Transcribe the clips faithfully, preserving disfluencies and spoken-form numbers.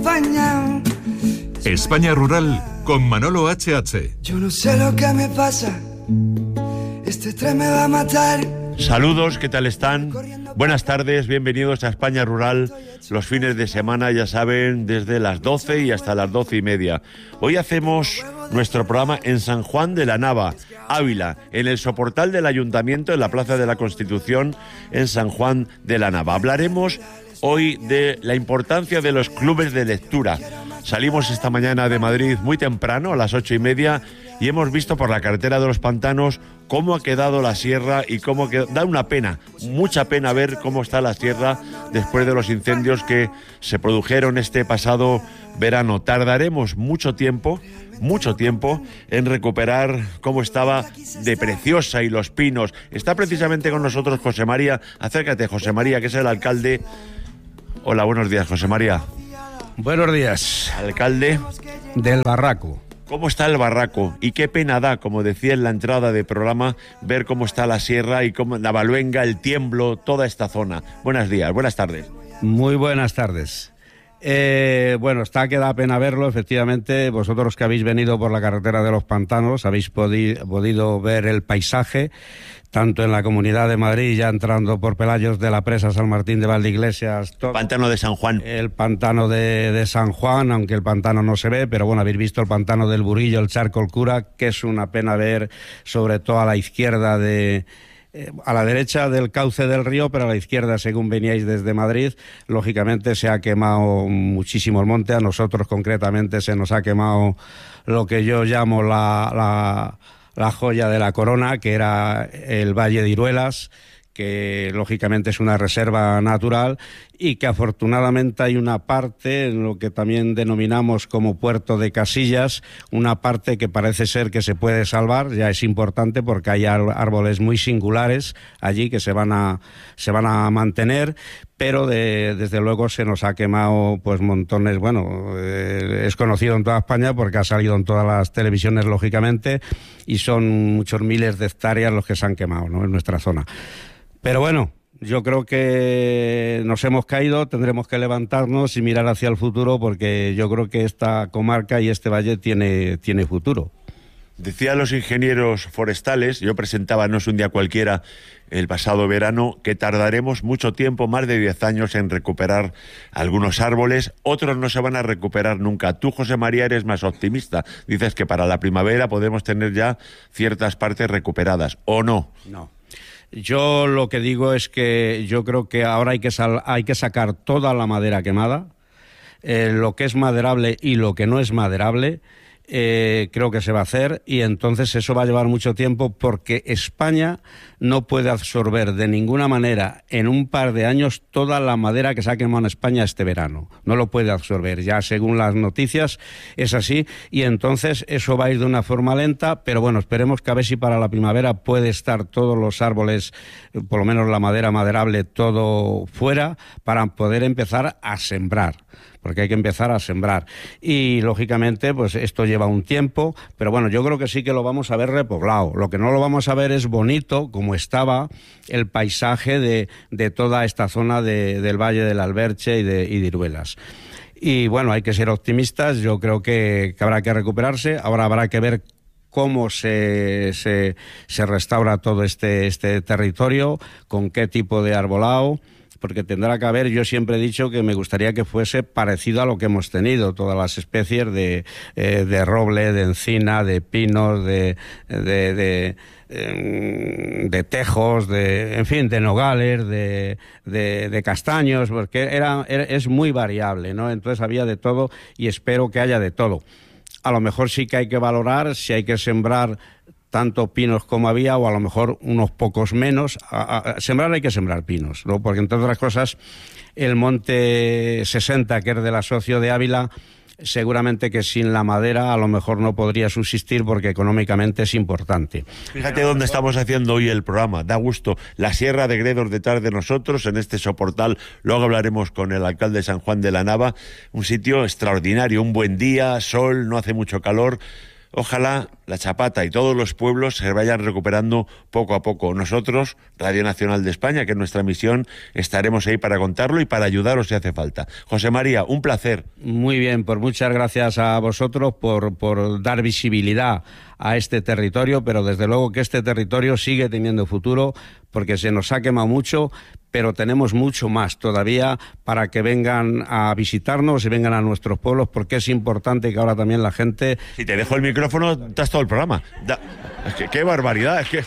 España. España Rural con Manolo H H. Yo no sé lo que me pasa, este tren me va a matar. Saludos, ¿qué tal están? Buenas tardes, bienvenidos a España Rural. Los fines de semana, ya saben, desde las doce y hasta las doce y media. Hoy hacemos nuestro programa en San Juan de la Nava, Ávila, en el soportal del Ayuntamiento, en la Plaza de la Constitución, en San Juan de la Nava. Hablaremos hoy de la importancia de los clubes de lectura. Salimos esta mañana de Madrid muy temprano, a las ocho y media, y hemos visto por la carretera de los pantanos cómo ha quedado la sierra y cómo queda... da una pena, mucha pena ver cómo está la sierra después de los incendios que se produjeron este pasado verano. Tardaremos mucho tiempo, mucho tiempo en recuperar cómo estaba de preciosa y los pinos. Está precisamente con nosotros José María. Acércate, José María, que es el alcalde. Hola, buenos días, José María. Buenos días. Alcalde del Barraco. ¿Cómo está el Barraco? Y qué pena da, como decía en la entrada del programa, ver cómo está la sierra y cómo la Baluenga, el Tiemblo, toda esta zona. Buenos días, buenas tardes. Muy buenas tardes. Eh, bueno, está que da pena verlo, efectivamente. Vosotros que habéis venido por la carretera de los pantanos habéis podi- podido ver el paisaje, tanto en la Comunidad de Madrid, ya entrando por Pelayos de la Presa, San Martín de Valdeiglesias... Todo, pantano de San Juan. El pantano de, de San Juan, aunque el pantano no se ve, pero bueno, habéis visto el pantano del Burillo, el Charco, el Cura, que es una pena ver, sobre todo a la izquierda de... a la derecha del cauce del río, pero a la izquierda, según veníais desde Madrid, lógicamente se ha quemado muchísimo el monte. A nosotros concretamente se nos ha quemado lo que yo llamo la, la, la joya de la corona, que era el Valle de Iruelas, que lógicamente es una reserva natural y que afortunadamente hay una parte en lo que también denominamos como Puerto de Casillas, una parte que parece ser que se puede salvar. Ya es importante porque hay árboles muy singulares allí que se van a se van a mantener, pero de, desde luego se nos ha quemado pues montones. Bueno, eh, es conocido en toda España porque ha salido en todas las televisiones, lógicamente, y son muchos miles de hectáreas los que se han quemado, ¿no?, en nuestra zona. Pero bueno, yo creo que nos hemos caído, tendremos que levantarnos y mirar hacia el futuro, porque yo creo que esta comarca y este valle tiene, tiene futuro. Decían los ingenieros forestales, yo presentaba No es un día cualquiera el pasado verano, que tardaremos mucho tiempo, más de diez años, en recuperar algunos árboles. Otros no se van a recuperar nunca. Tú, José María, eres más optimista. Dices que para la primavera podemos tener ya ciertas partes recuperadas, ¿o no? No. Yo lo que digo es que yo creo que ahora hay que, sal- hay que sacar toda la madera quemada, eh, lo que es maderable y lo que no es maderable. Eh, creo que se va a hacer, y entonces eso va a llevar mucho tiempo, porque España no puede absorber de ninguna manera en un par de años toda la madera que se ha quemado en España este verano. No lo puede absorber, ya según las noticias es así, y entonces eso va a ir de una forma lenta, pero bueno, esperemos que a ver si para la primavera puede estar todos los árboles, por lo menos la madera maderable, todo fuera, para poder empezar a sembrar. Porque hay que empezar a sembrar. Y, lógicamente, pues esto lleva un tiempo, pero bueno, yo creo que sí que lo vamos a ver repoblado. Lo que no lo vamos a ver es bonito, como estaba el paisaje de, de toda esta zona de, del Valle del Alberche y de, y de Iruelas. Y, bueno, hay que ser optimistas. Yo creo que, que habrá que recuperarse. Ahora habrá que ver cómo se, se, se restaura todo este, este territorio, con qué tipo de arbolado, porque tendrá que haber, yo siempre he dicho que me gustaría que fuese parecido a lo que hemos tenido, todas las especies de, eh, de roble, de encina, de pinos, de, de, de, de, de tejos, de, en fin, de nogales, de, de, de castaños, porque era, era, es muy variable, ¿no? Entonces había de todo, y espero que haya de todo. A lo mejor sí que hay que valorar si hay que sembrar tanto pinos como había, o a lo mejor unos pocos menos. A, a, sembrar hay que sembrar pinos, ¿no? Porque, entre otras cosas, el monte sesenta, que es del Asocio de Ávila, seguramente que sin la madera a lo mejor no podría subsistir, porque económicamente es importante. Fíjate dónde estamos haciendo hoy el programa, da gusto. La Sierra de Gredos detrás de nosotros, en este soportal. Luego hablaremos con el alcalde de San Juan de la Nava. Un sitio extraordinario, un buen día, sol, no hace mucho calor. Ojalá La Chapata y todos los pueblos se vayan recuperando poco a poco. Nosotros, Radio Nacional de España, que es nuestra misión, estaremos ahí para contarlo y para ayudaros si hace falta. José María, un placer. Muy bien, pues muchas gracias a vosotros por, por dar visibilidad a este territorio, pero desde luego que este territorio sigue teniendo futuro porque se nos ha quemado mucho, pero tenemos mucho más todavía para que vengan a visitarnos y vengan a nuestros pueblos, porque es importante que ahora también la gente... Si te dejo el micrófono, estás todo el programa. Da... Es que qué barbaridad, es que...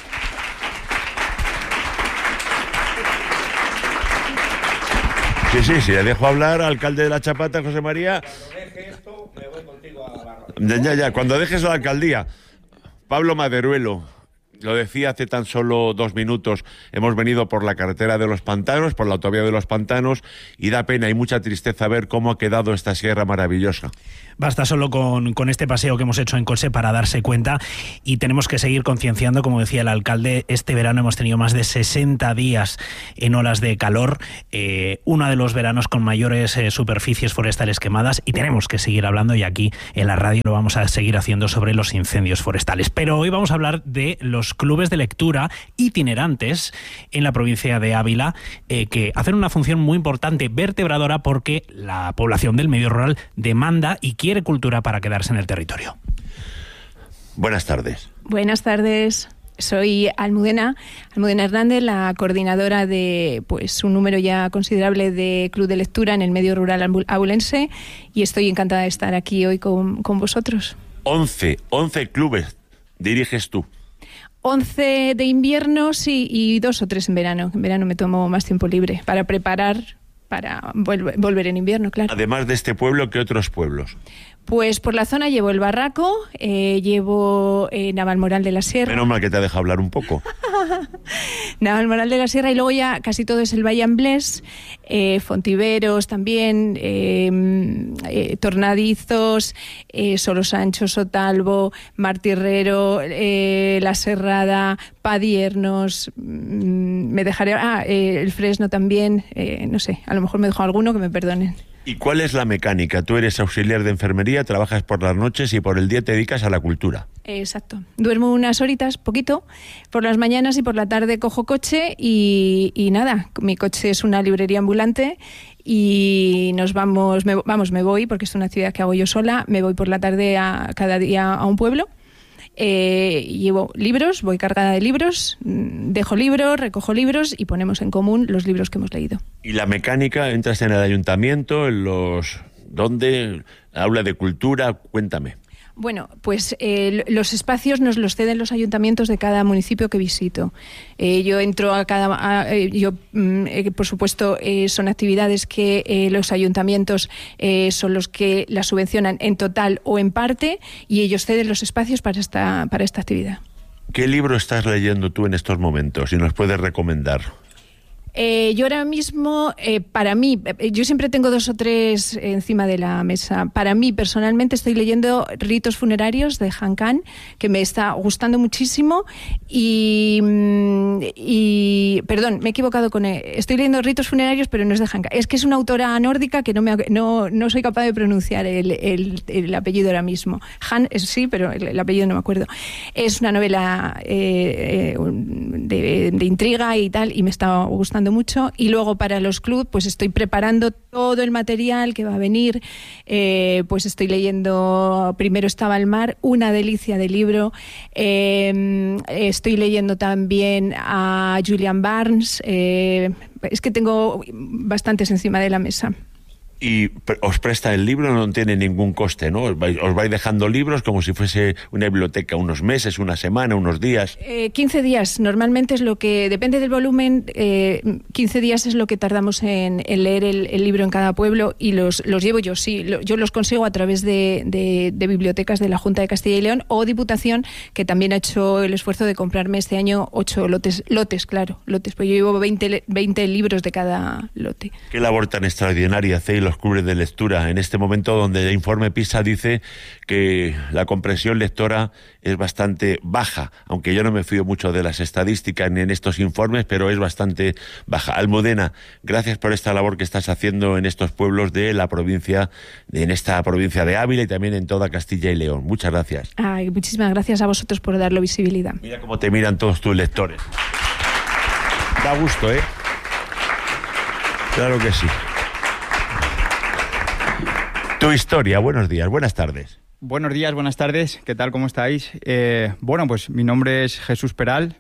Sí, sí, sí, le dejo hablar al alcalde de La Chapata, José María. Cuando deje esto, me voy contigo a la... Ya, ya, ya, cuando dejes la alcaldía. Pablo Maderuelo, lo decía hace tan solo dos minutos, hemos venido por la carretera de los Pantanos, por la autovía de los Pantanos, y da pena y mucha tristeza ver cómo ha quedado esta sierra maravillosa. Basta solo con, con este paseo que hemos hecho en coche para darse cuenta, y tenemos que seguir concienciando, como decía el alcalde. Este verano hemos tenido más de sesenta días en olas de calor, eh, uno de los veranos con mayores eh, superficies forestales quemadas, y tenemos que seguir hablando, y aquí en la radio lo vamos a seguir haciendo, sobre los incendios forestales. Pero hoy vamos a hablar de los clubes de lectura itinerantes en la provincia de Ávila, eh, que hacen una función muy importante, vertebradora, porque la población del medio rural demanda y quiere cultura para quedarse en el territorio. Buenas tardes. Buenas tardes. Soy Almudena, Almudena Hernández, la coordinadora de pues un número ya considerable de club de lectura en el medio rural abulense, y estoy encantada de estar aquí hoy con, con vosotros. Once, once clubes diriges tú. Once de invierno, sí, y dos o tres en verano. En verano me tomo más tiempo libre para preparar para volver, volver en invierno, claro. Además de este pueblo, ¿qué otros pueblos? Pues por la zona llevo el Barraco, eh, llevo eh, Navalmoral de la Sierra. Menos mal que te ha dejado hablar un poco. Navalmoral de la Sierra, y luego ya casi todo es el Valle Amblés, eh, Fontiveros también, eh, eh, Tornadizos, eh, Solosancho, Sotalbo, Martirrero, eh, La Serrada, Padiernos, mmm, me dejaré... Ah, eh, el Fresno también, eh, no sé, a lo mejor me dejo alguno, que me perdonen. ¿Y cuál es la mecánica? Tú eres auxiliar de enfermería, trabajas por las noches y por el día te dedicas a la cultura. Exacto. Duermo unas horitas, poquito, por las mañanas, y por la tarde cojo coche y, y nada, mi coche es una librería ambulante y nos vamos, me, vamos, me voy, porque es una actividad que hago yo sola, me voy por la tarde a cada día a un pueblo. Eh, llevo libros, voy cargada de libros, dejo libros, recojo libros y ponemos en común los libros que hemos leído. ¿Y la mecánica? ¿Entras en el ayuntamiento, en los... ¿Dónde? ¿Aula de cultura? Cuéntame. Bueno, pues eh, los espacios nos los ceden los ayuntamientos de cada municipio que visito. Eh, yo entro a cada... A, eh, yo, mm, eh, por supuesto, eh, son actividades que eh, los ayuntamientos eh, son los que las subvencionan en total o en parte, y ellos ceden los espacios para esta, para esta actividad. ¿Qué libro estás leyendo tú en estos momentos? Si nos puedes recomendar. Eh, yo ahora mismo, eh, para mí, eh, yo siempre tengo dos o tres encima de la mesa. Para mí, personalmente, estoy leyendo Ritos funerarios de Han Kang, que me está gustando muchísimo. Y, y perdón, me he equivocado con él. Estoy leyendo Ritos funerarios, pero no es de Han Kang. Es que es una autora nórdica que no, me, no, no soy capaz de pronunciar el, el, el apellido ahora mismo. Han, sí, pero el, el apellido no me acuerdo. Es una novela eh, eh, de, de intriga y tal, y me está gustando mucho. Y luego para los clubs pues estoy preparando todo el material que va a venir. Eh, pues estoy leyendo Primero estaba el mar, una delicia de libro. Eh, estoy leyendo también a Julian Barnes. Eh, es que tengo bastantes encima de la mesa. Y os presta el libro, no tiene ningún coste, ¿no? Os vais, os vais dejando libros como si fuese una biblioteca, unos meses, una semana, unos días. Eh, quince días, normalmente es lo que, depende del volumen, eh, quince días es lo que tardamos en, en leer el, el libro en cada pueblo, y los, los llevo yo, sí, lo, yo los consigo a través de, de, de bibliotecas de la Junta de Castilla y León o Diputación, que también ha hecho el esfuerzo de comprarme este año ocho lotes, lotes, claro, lotes, pues yo llevo veinte, veinte libros de cada lote. Qué labor tan extraordinaria hacéis los clubes de lectura en este momento donde el informe PISA dice que la comprensión lectora es bastante baja, aunque yo no me fío mucho de las estadísticas ni en estos informes, pero es bastante baja. Almudena, gracias por esta labor que estás haciendo en estos pueblos de la provincia, en esta provincia de Ávila y también en toda Castilla y León. Muchas gracias. Ay, muchísimas gracias a vosotros por darle visibilidad. Mira cómo te miran todos tus lectores. Da gusto, ¿eh? Claro que sí. Tu historia, buenos días, buenas tardes. Buenos días, buenas tardes, ¿qué tal, cómo estáis? Eh, bueno, pues mi nombre es Jesús Peral,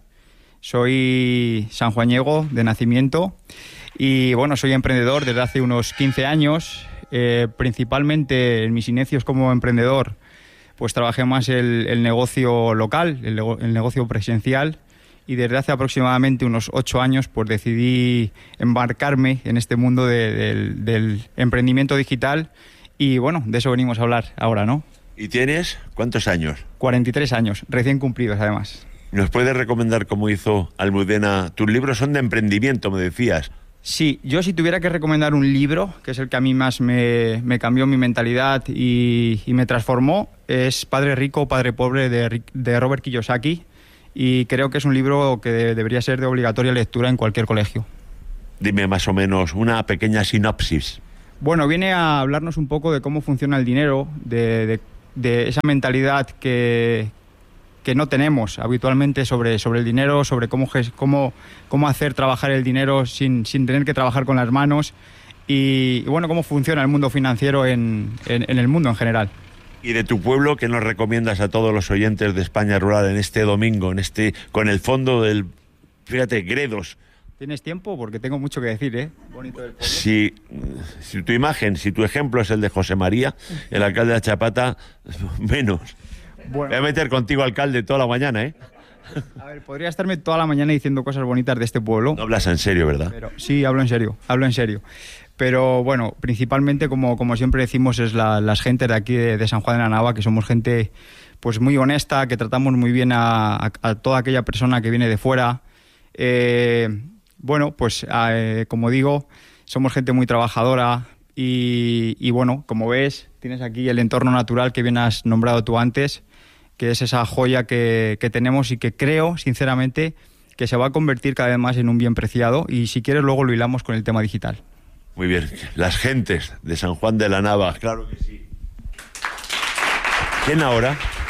soy sanjuañego de nacimiento y bueno, soy emprendedor desde hace unos quince años, eh, principalmente en mis inicios como emprendedor, pues trabajé más el, el negocio local, el, el negocio presencial. Y desde hace aproximadamente unos ocho años pues decidí embarcarme en este mundo de, de, del emprendimiento digital y bueno, de eso venimos a hablar ahora, ¿no? ¿Y tienes cuántos años? cuarenta y tres años, recién cumplidos además. ¿Nos puedes recomendar cómo hizo Almudena? Tus libros son de emprendimiento, me decías. Sí, yo si tuviera que recomendar un libro, que es el que a mí más me, me cambió mi mentalidad y, y me transformó, es Padre Rico, Padre Pobre de, de Robert Kiyosaki. Y creo que es un libro que de, debería ser de obligatoria lectura en cualquier colegio. Dime más o menos una pequeña sinopsis. Bueno, viene a hablarnos un poco de cómo funciona el dinero, de, de, de esa mentalidad que, que no tenemos habitualmente sobre, sobre el dinero, sobre cómo, cómo, cómo hacer trabajar el dinero sin, sin tener que trabajar con las manos y, y bueno, cómo funciona el mundo financiero en, en, en el mundo en general. ¿Y de tu pueblo qué nos recomiendas a todos los oyentes de España Rural en este domingo, en este con el fondo del, fíjate, Gredos? ¿Tienes tiempo? Porque tengo mucho que decir, ¿eh? Bonito del pueblo. Si, si tu imagen, si tu ejemplo es el de José María, el alcalde de Achapata, menos. Bueno. Voy a meter contigo, alcalde, toda la mañana, ¿eh? A ver, podría estarme toda la mañana diciendo cosas bonitas de este pueblo. No hablas en serio, ¿verdad? Pero, sí, hablo en serio, hablo en serio. Pero bueno, principalmente, como, como siempre decimos, es la, las gentes de aquí de, de San Juan de la Nava, que somos gente pues muy honesta, que tratamos muy bien a, a, a toda aquella persona que viene de fuera. Eh, bueno, pues eh, como digo, somos gente muy trabajadora y, y bueno, como ves, tienes aquí el entorno natural que bien has nombrado tú antes, que es esa joya que, que tenemos y que creo, sinceramente, que se va a convertir cada vez más en un bien preciado y si quieres luego lo hilamos con el tema digital. Muy bien, las gentes de San Juan de la Nava, claro que sí. ¿Quién ahora?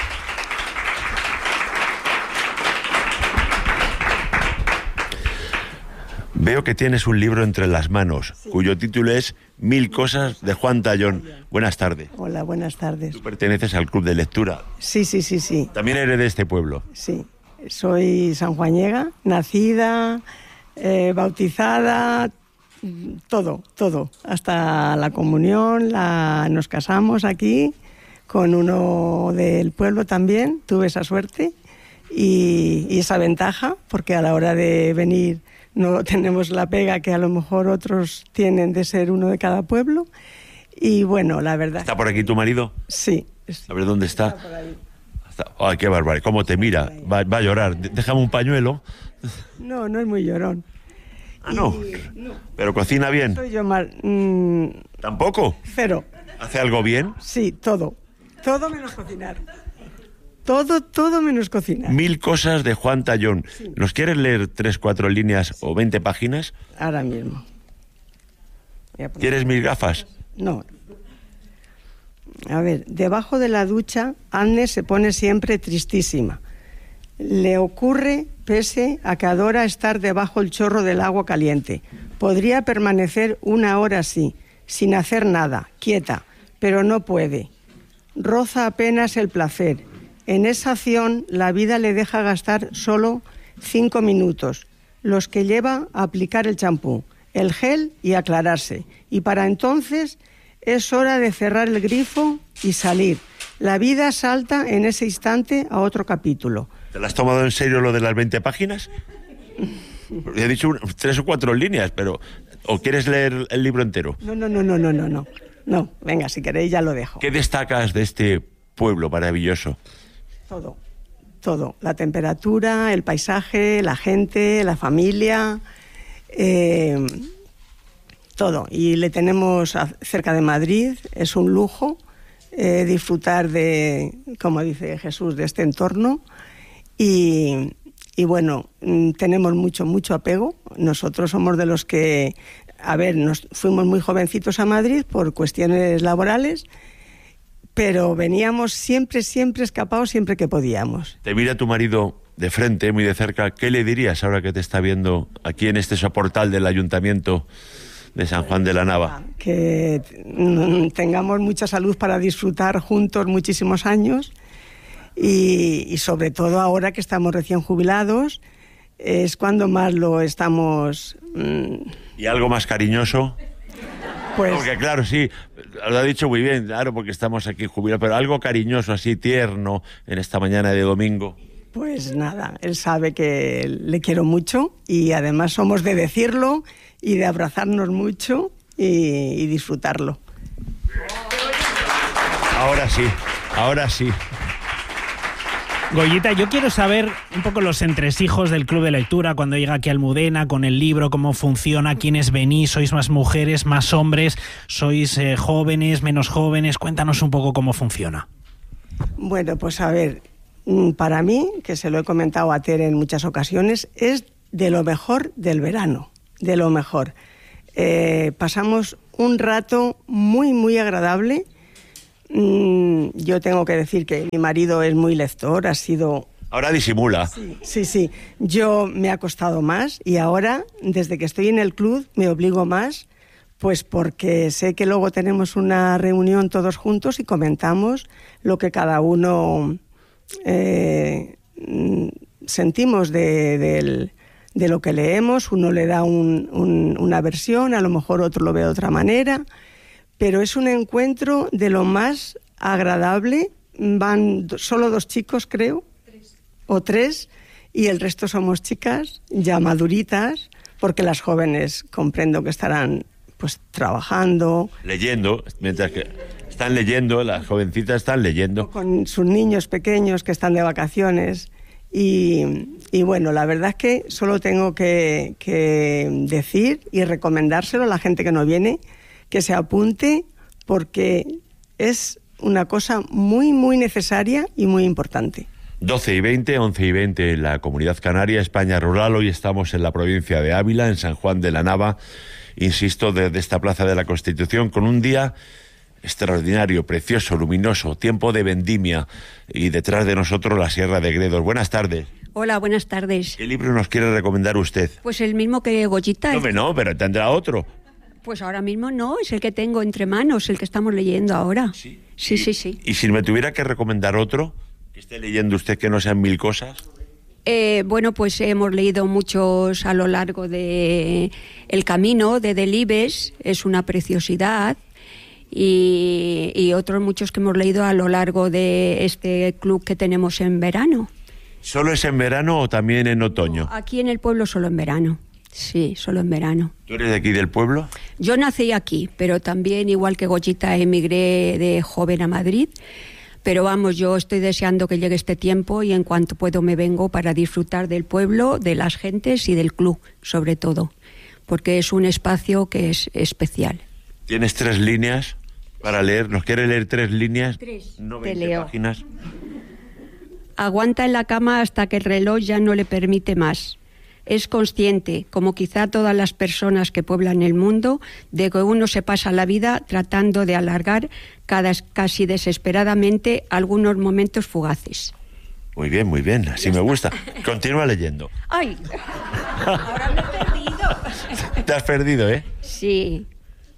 Veo que tienes un libro entre las manos, sí, cuyo título es Mil cosas de Juan Tallón. Buenas tardes. Hola, buenas tardes. Tú perteneces al club de lectura. Sí, sí, sí, sí. ¿También eres de este pueblo? Sí, soy sanjuañega, nacida, eh, bautizada, todo, todo. Hasta la comunión, la, nos casamos aquí con uno del pueblo también, tuve esa suerte y, y esa ventaja, porque a la hora de venir no tenemos la pega que a lo mejor otros tienen de ser uno de cada pueblo. Y bueno, la verdad... ¿Está por aquí tu marido? Sí. A ver, ¿dónde está? Está por ahí. Está... Ay, qué barbaridad. ¿Cómo te mira? Va, va a llorar. Déjame un pañuelo. No, no es muy llorón. Ah, no. Y... no. ¿Pero cocina bien? Soy yo mal... Mm... ¿Tampoco? Cero. ¿Hace algo bien? Sí, todo. Todo menos cocinar. Todo, todo menos cocinar. Mil cosas de Juan Tallón. Sí. ¿Nos quieres leer tres, cuatro líneas o veinte páginas? Ahora mismo. ¿Quieres mis gafas? No. A ver, debajo de la ducha, Anne se pone siempre tristísima. Le ocurre, pese a que adora estar debajo el chorro del agua caliente. Podría permanecer una hora así, sin hacer nada, quieta, pero no puede. Roza apenas el placer. En esa acción, la vida le deja gastar solo cinco minutos, los que lleva a aplicar el champú, el gel y aclararse. Y para entonces es hora de cerrar el grifo y salir. La vida salta en ese instante a otro capítulo. ¿Te lo has tomado en serio lo de las veinte páginas? He dicho un, tres o cuatro líneas, pero... ¿O quieres leer el libro entero? No, no, no, no, no, no, no. No, venga, si queréis ya lo dejo. ¿Qué destacas de este pueblo maravilloso? Todo, todo. La temperatura, el paisaje, la gente, la familia, eh, todo. Y le tenemos a, cerca de Madrid, es un lujo eh, disfrutar de, como dice Jesús, de este entorno. Y, y bueno, tenemos mucho, mucho apego. Nosotros somos de los que, a ver, nos fuimos muy jovencitos a Madrid por cuestiones laborales, pero veníamos siempre, siempre escapados, siempre que podíamos. Te mira tu marido de frente, muy de cerca. ¿Qué le dirías ahora que te está viendo aquí en este soportal del Ayuntamiento de San Juan de la Nava? Que tengamos mucha salud para disfrutar juntos muchísimos años y, y sobre todo ahora que estamos recién jubilados, es cuando más lo estamos... Mmm... ¿Y algo más cariñoso? Pues... Porque claro, sí, lo ha dicho muy bien, claro, porque estamos aquí jubilados, pero algo cariñoso, así tierno, en esta mañana de domingo. Pues nada, él sabe que le quiero mucho y además somos de decirlo y de abrazarnos mucho y, y disfrutarlo. Ahora sí, ahora sí. Goyita, yo quiero saber un poco los entresijos del Club de Lectura cuando llega aquí a Almudena con el libro, cómo funciona, quiénes venís, sois más mujeres, más hombres, sois eh, jóvenes, menos jóvenes, cuéntanos un poco cómo funciona. Bueno, pues a ver, para mí, que se lo he comentado a Tere en muchas ocasiones, es de lo mejor del verano, de lo mejor. Eh, pasamos un rato muy, muy agradable. Yo tengo que decir que mi marido es muy lector, ha sido... Ahora disimula. Sí, sí, sí. Yo me ha costado más y ahora, desde que estoy en el club, me obligo más, pues porque sé que luego tenemos una reunión todos juntos y comentamos lo que cada uno eh, sentimos de, de, de lo que leemos. Uno le da un, un, una versión, a lo mejor otro lo ve de otra manera... Pero es un encuentro de lo más agradable. Van solo dos chicos, creo, tres. o tres, y el resto somos chicas ya maduritas, porque las jóvenes comprendo que estarán pues trabajando. Leyendo, mientras que están leyendo, las jovencitas están leyendo. Con sus niños pequeños que están de vacaciones. Y, y bueno, la verdad es que solo tengo que, que decir y recomendárselo a la gente que no viene, que se apunte porque es una cosa muy, muy necesaria y muy importante. doce y veinte, once y veinte en la Comunidad Canaria, España Rural. Hoy estamos en la provincia de Ávila, en San Juan de la Nava, insisto, desde esta Plaza de la Constitución, con un día extraordinario, precioso, luminoso, tiempo de vendimia y detrás de nosotros la Sierra de Gredos. Buenas tardes. Hola, buenas tardes. ¿Qué libro nos quiere recomendar usted? Pues el mismo que Goyita. No, no, pero tendrá otro. Pues ahora mismo no, es el que tengo entre manos, el que estamos leyendo ahora. Sí, sí, y, sí, sí. ¿Y si me tuviera que recomendar otro, que esté leyendo usted que no sean mil cosas? Eh, bueno, pues hemos leído muchos a lo largo de El Camino, de Delibes, es una preciosidad, y, y otros muchos que hemos leído a lo largo de este club que tenemos en verano. ¿Solo es en verano o también en otoño? No, aquí en el pueblo solo en verano. Sí, solo en verano. ¿Tú eres de aquí del pueblo? Yo nací aquí, pero también, igual que Goyita, emigré de joven a Madrid. Pero vamos, yo estoy deseando que llegue este tiempo y en cuanto puedo me vengo para disfrutar del pueblo, de las gentes y del club, sobre todo, porque es un espacio que es especial. ¿Tienes tres líneas para leer? ¿Nos quiere leer tres líneas? Tres. No, Te veinte leo. páginas. Aguanta en la cama hasta que el reloj ya no le permite más. Es consciente, como quizá todas las personas que pueblan el mundo, de que uno se pasa la vida tratando de alargar cada, casi desesperadamente algunos momentos fugaces. Muy bien, muy bien, así me gusta. Continúa leyendo. ¡Ay! Ahora me he perdido. Te has perdido, ¿eh? Sí.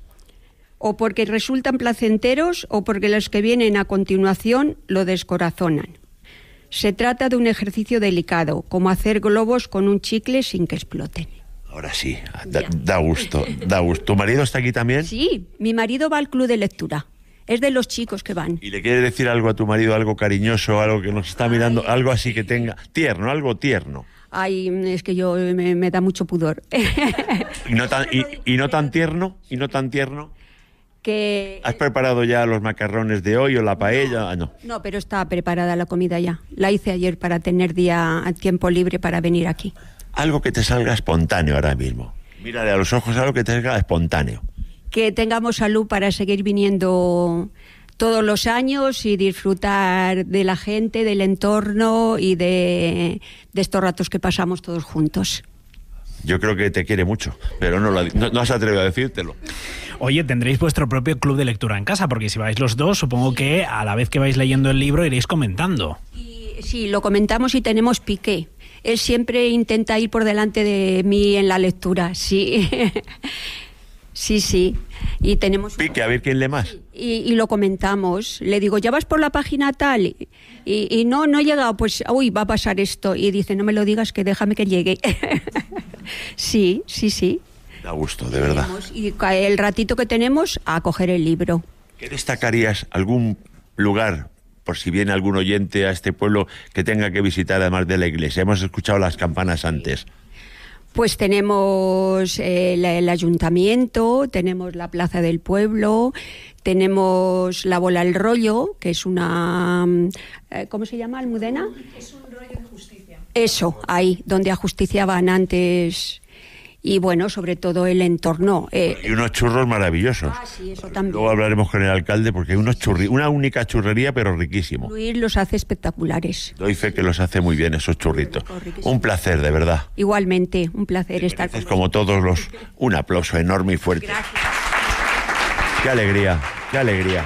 O porque resultan placenteros o porque los que vienen a continuación lo descorazonan. Se trata de un ejercicio delicado, como hacer globos con un chicle sin que exploten. Ahora sí, da, da gusto, da gusto. ¿Tu marido está aquí también? Sí, mi marido va al club de lectura. Es de los chicos que van. ¿Y le quiere decir algo a tu marido, algo cariñoso, algo que nos está mirando, Ay, algo así que tenga... Tierno, algo tierno. Ay, es que yo me, me da mucho pudor. ¿Y no tan, y, y no tan tierno? ¿Y no tan tierno? Que... ¿Has preparado ya los macarrones de hoy o la paella? Ah, no. No, pero está preparada la comida ya. La hice ayer para tener día tiempo libre para venir aquí. Algo que te salga espontáneo ahora mismo. Mírale a los ojos algo que tenga espontáneo. Que tengamos salud para seguir viniendo todos los años y disfrutar de la gente, del entorno y de, de estos ratos que pasamos todos juntos. Yo creo que te quiere mucho, pero no, lo, no, no has atrevido a decírtelo. Oye, tendréis vuestro propio club de lectura en casa, porque si vais los dos, supongo que a la vez que vais leyendo el libro iréis comentando. Y, sí, lo comentamos y tenemos piqué. Él siempre intenta ir por delante de mí en la lectura, sí. Sí, sí. Y tenemos... Pique, a ver quién lee más. Y, y lo comentamos. Le digo, ¿ya vas por la página tal? Y, y no, no he llegado. Pues, uy, va a pasar esto. Y dice, no me lo digas, que déjame que llegue. Sí, sí, sí. Da gusto, de verdad. Y el ratito que tenemos, a coger el libro. ¿Qué destacarías? ¿Algún lugar, por si viene algún oyente a este pueblo, que tenga que visitar además de la iglesia? Hemos escuchado las campanas antes. Pues tenemos eh, el, el ayuntamiento, tenemos la plaza del pueblo, tenemos la bola al rollo, que es una... Eh, ¿cómo se llama, Almudena? Es un rollo de justicia. Eso, ahí, donde ajusticiaban antes... Y bueno, sobre todo el entorno. Eh, y unos churros maravillosos. Ah, sí, eso también. Luego hablaremos con el alcalde porque hay unos churri, una única churrería, pero riquísimo. Luis los hace espectaculares. Doy fe que los hace muy bien esos churritos. Un placer, de verdad. Igualmente, un placer estar con vosotros. Como todos los... Un aplauso enorme y fuerte. Gracias. Qué alegría, qué alegría.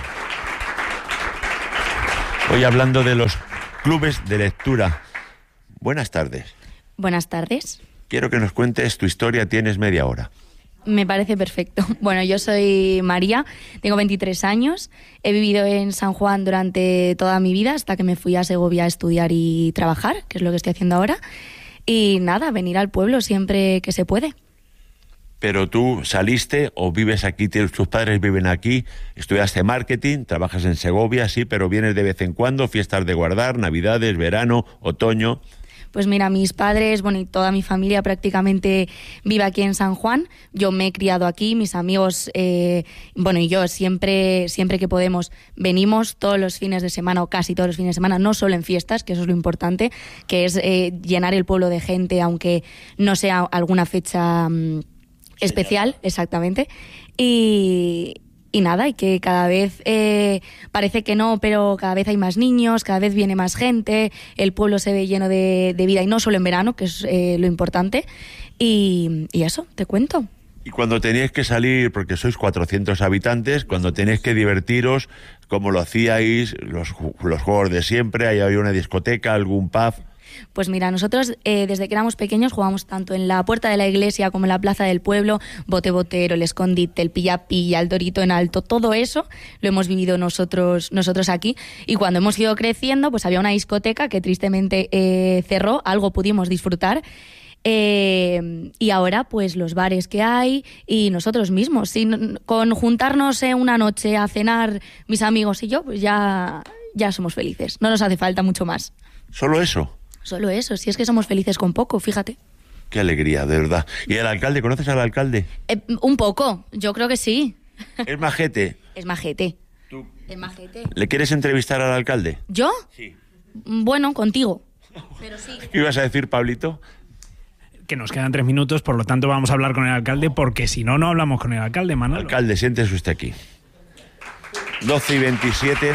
Hoy hablando de los clubes de lectura. Buenas tardes. Buenas tardes. Quiero que nos cuentes tu historia, tienes media hora. Me parece perfecto. Bueno, yo soy María, tengo veintitrés años, he vivido en San Juan durante toda mi vida hasta que me fui a Segovia a estudiar y trabajar, que es lo que estoy haciendo ahora. Y nada, venir al pueblo siempre que se puede. Pero tú saliste o vives aquí, tus padres viven aquí, estudiaste marketing, trabajas en Segovia, sí, pero vienes de vez en cuando, fiestas de guardar, navidades, verano, otoño... Pues mira, mis padres, bueno, y toda mi familia prácticamente vive aquí en San Juan. Yo me he criado aquí, mis amigos, eh, bueno, y yo siempre, siempre que podemos venimos todos los fines de semana o casi todos los fines de semana, no solo en fiestas, que eso es lo importante, que es eh, llenar el pueblo de gente, aunque no sea alguna fecha um, especial, exactamente. Y... Y nada, y que cada vez eh, parece que no, pero cada vez hay más niños, cada vez viene más gente, el pueblo se ve lleno de, de vida, y no solo en verano, que es eh, lo importante. Y, y eso, te cuento. Y cuando teníais que salir, porque sois cuatrocientos habitantes, cuando tenéis que divertiros, ¿cómo lo hacíais? Los, los juegos de siempre, ¿hay había una discoteca, algún pub? Pues mira, nosotros eh, desde que éramos pequeños jugamos tanto en la puerta de la iglesia como en la plaza del pueblo, bote botero, el escondite, el pilla-pilla, el dorito en alto, todo eso lo hemos vivido nosotros nosotros aquí. Y cuando hemos ido creciendo, pues había una discoteca que tristemente eh, cerró, algo pudimos disfrutar. Eh, y ahora pues los bares que hay y nosotros mismos, sin, con juntarnos eh, una noche a cenar mis amigos y yo, pues ya, ya somos felices, no nos hace falta mucho más. ¿Solo eso? Solo eso, si es que somos felices con poco, fíjate. Qué alegría, de verdad. ¿Y el alcalde? ¿Conoces al alcalde? Eh, un poco, yo creo que sí. ¿Es majete? Es majete. ¿Tú? Es majete. ¿Le quieres entrevistar al alcalde? ¿Yo? Sí. Bueno, contigo. Pero sí. ¿Qué ibas a decir, Pablito? Que nos quedan tres minutos, por lo tanto vamos a hablar con el alcalde, porque si no, no hablamos con el alcalde, Manolo. Alcalde, siéntese usted aquí. doce y veintisiete.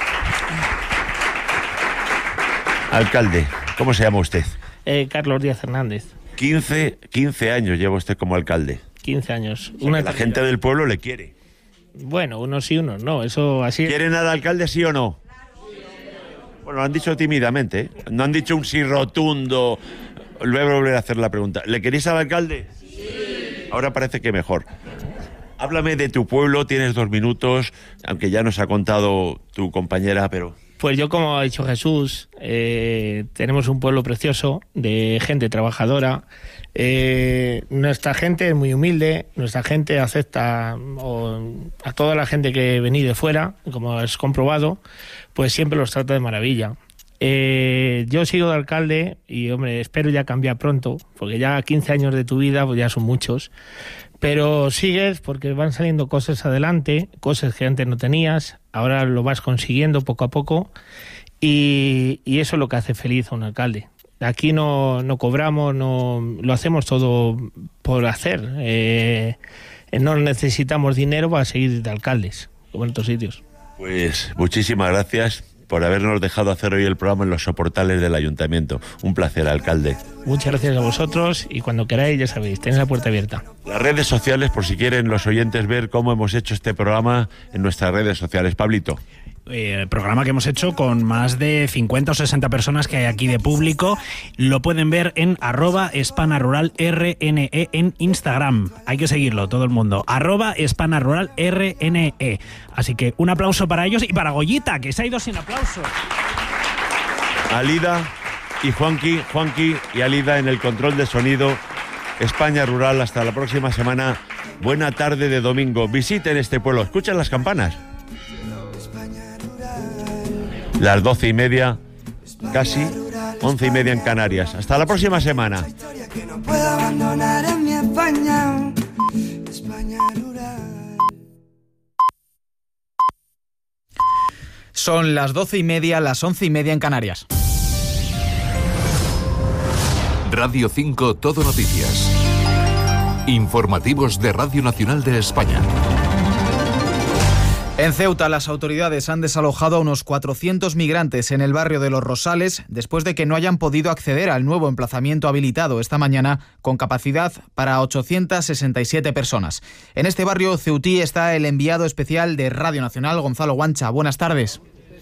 Alcalde, ¿cómo se llama usted? Eh, Carlos Díaz Hernández. quince, quince años lleva usted como alcalde. quince años. O sea, Una que la gente del pueblo le quiere. Bueno, unos sí, unos no, eso así... ¿Quieren al alcalde sí o no? Bueno, lo han dicho tímidamente, ¿eh? No han dicho un sí rotundo. Voy a volver a hacer la pregunta. ¿Le queréis al alcalde? Sí. Ahora parece que mejor. Háblame de tu pueblo, tienes dos minutos, aunque ya nos ha contado tu compañera, pero... Pues yo, como ha dicho Jesús, eh, tenemos un pueblo precioso de gente trabajadora. Eh, nuestra gente es muy humilde, nuestra gente acepta o, a toda la gente que viene de fuera, como es comprobado, pues siempre los trata de maravilla. Eh, yo sigo de alcalde y, hombre, espero ya cambiar pronto, porque ya quince años de tu vida pues ya son muchos. Pero sigues porque van saliendo cosas adelante, cosas que antes no tenías, ahora lo vas consiguiendo poco a poco y, y eso es lo que hace feliz a un alcalde. Aquí no, no cobramos, no lo hacemos todo por hacer. Eh, no necesitamos dinero para seguir de alcaldes, como en otros sitios. Pues muchísimas gracias por habernos dejado hacer hoy el programa en los soportales del Ayuntamiento. Un placer, alcalde. Muchas gracias a vosotros y cuando queráis, ya sabéis, tenéis la puerta abierta. Las redes sociales, por si quieren los oyentes ver cómo hemos hecho este programa en nuestras redes sociales. Pablito. Eh, el programa que hemos hecho con más de cincuenta o sesenta personas que hay aquí de público, lo pueden ver en arroba hispana-rural R N E en Instagram. Hay que seguirlo, todo el mundo. Arroba hispana-rural R N E. Así que un aplauso para ellos y para Goyita, que se ha ido sin aplauso. Alida y Juanqui, Juanqui y Alida en el control de sonido. España Rural, hasta la próxima semana. Buena tarde de domingo. Visiten este pueblo, escuchen las campanas. Las doce y media, casi once y media en Canarias. Hasta la próxima semana. No puedo abandonar en mi España, España rural. Son las doce y media, las once y media en Canarias. Radio cinco Todo Noticias. Informativos de Radio Nacional de España. En Ceuta, las autoridades han desalojado a unos cuatrocientos migrantes en el barrio de Los Rosales después de que no hayan podido acceder al nuevo emplazamiento habilitado esta mañana con capacidad para ochocientas sesenta y siete personas. En este barrio ceutí está el enviado especial de Radio Nacional, Gonzalo Guancha. Buenas tardes.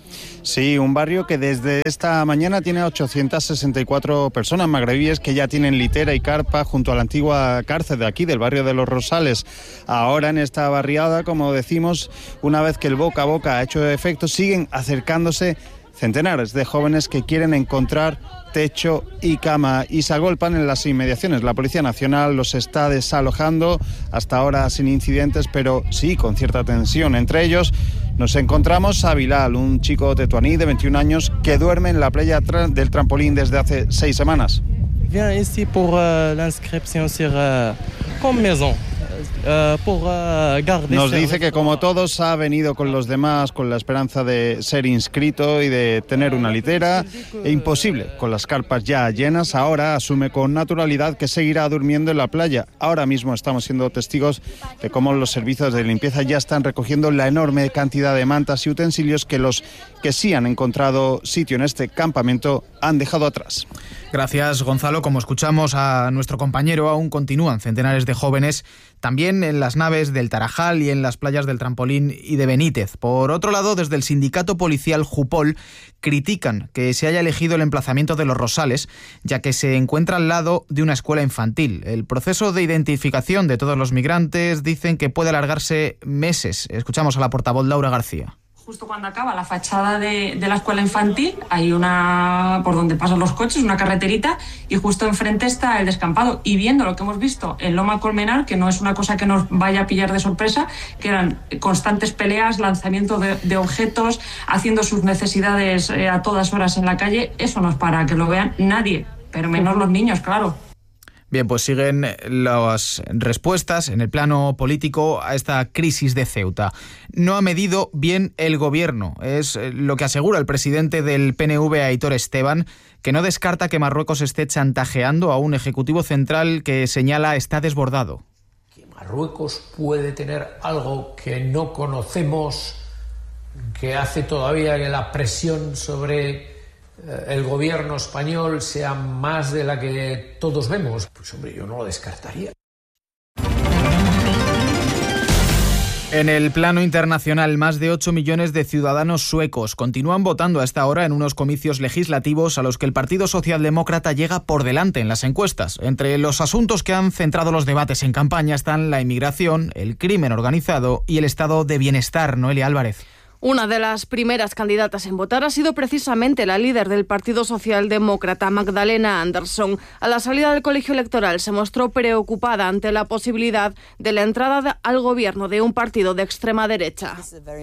Sí, un barrio que desde esta mañana tiene ochocientas sesenta y cuatro personas magrebíes que ya tienen litera y carpa junto a la antigua cárcel de aquí, del barrio de Los Rosales. Ahora en esta barriada, como decimos, una vez que el boca a boca ha hecho efecto, siguen acercándose centenares de jóvenes que quieren encontrar techo y cama y se agolpan en las inmediaciones. La Policía Nacional los está desalojando, hasta ahora sin incidentes, pero sí con cierta tensión. Entre ellos nos encontramos a Bilal, un chico tetuaní de veintiún años que duerme en la playa tra- del trampolín desde hace seis semanas. Viens ici pour uh, l'inscription sur uh, comme maison. Uh, pour, uh, garder Nos dice que como todos ha venido con los demás con la esperanza de ser inscrito y de tener una litera, e imposible con las carpas ya llenas. Ahora asume con naturalidad que seguirá durmiendo en la playa. Ahora mismo estamos siendo testigos de cómo los servicios de limpieza ya están recogiendo la enorme cantidad de mantas y utensilios que los que sí han encontrado sitio en este campamento han dejado atrás. Gracias, Gonzalo. Como escuchamos a nuestro compañero, aún continúan centenares de jóvenes también en las naves del Tarajal y en las playas del Trampolín y de Benítez. Por otro lado, desde el sindicato policial Jupol critican que se haya elegido el emplazamiento de Los Rosales, ya que se encuentra al lado de una escuela infantil. El proceso de identificación de todos los migrantes dicen que puede alargarse meses. Escuchamos a la portavoz Laura García. Justo cuando acaba la fachada de, de la escuela infantil hay una, por donde pasan los coches, una carreterita, y justo enfrente está el descampado. Y viendo lo que hemos visto en Loma Colmenar, que no es una cosa que nos vaya a pillar de sorpresa, que eran constantes peleas, lanzamiento de, de objetos, haciendo sus necesidades eh, a todas horas en la calle, eso no es para que lo vean nadie, pero menos los niños, claro. Bien, pues siguen las respuestas en el plano político a esta crisis de Ceuta. No ha medido bien el gobierno, es lo que asegura el presidente del P N V, Aitor Esteban, que no descarta que Marruecos esté chantajeando a un ejecutivo central que señala está desbordado. Que Marruecos puede tener algo que no conocemos, que hace todavía que la presión sobre el gobierno español sea más de la que todos vemos. Pues hombre, yo no lo descartaría. En el plano internacional, más de ocho millones de ciudadanos suecos continúan votando a esta hora en unos comicios legislativos a los que el Partido Socialdemócrata llega por delante en las encuestas. Entre los asuntos que han centrado los debates en campaña están la inmigración, el crimen organizado y el estado de bienestar. Noelia Álvarez. Una de las primeras candidatas en votar ha sido precisamente la líder del Partido Socialdemócrata, Magdalena Andersson. A la salida del colegio electoral se mostró preocupada ante la posibilidad de la entrada de, al gobierno de un partido de extrema derecha.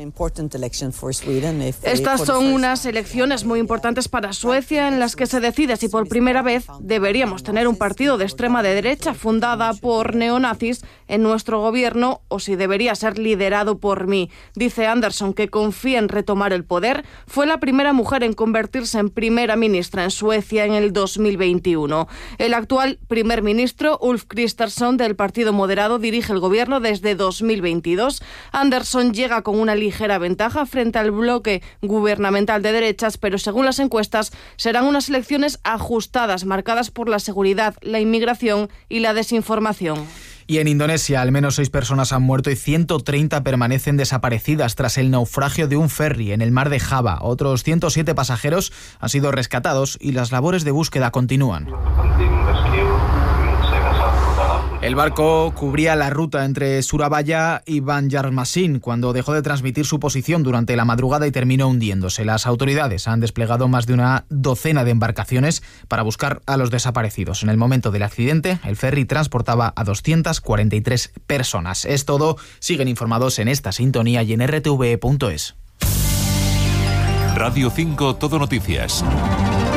Estas son unas elecciones muy importantes para Suecia en las que se decide si por primera vez deberíamos tener un partido de extrema derecha fundada por neonazis en nuestro gobierno o si debería ser liderado por mí. Dice Andersson que con confía en retomar el poder. Fue la primera mujer en convertirse en primera ministra en Suecia en el dos mil veintiuno. El actual primer ministro, Ulf Kristersson, del Partido Moderado, dirige el gobierno desde dos mil veintidós. Andersson llega con una ligera ventaja frente al bloque gubernamental de derechas, pero según las encuestas serán unas elecciones ajustadas, marcadas por la seguridad, la inmigración y la desinformación. Y en Indonesia, al menos seis personas han muerto y ciento treinta permanecen desaparecidas tras el naufragio de un ferry en el mar de Java. Otros ciento siete pasajeros han sido rescatados y las labores de búsqueda continúan. El barco cubría la ruta entre Surabaya y Banjarmasin cuando dejó de transmitir su posición durante la madrugada y terminó hundiéndose. Las autoridades han desplegado más de una docena de embarcaciones para buscar a los desaparecidos. En el momento del accidente, el ferry transportaba a doscientas cuarenta y tres personas. Es todo. Siguen informados en esta sintonía y en r t v punto es. Radio cinco Todo Noticias.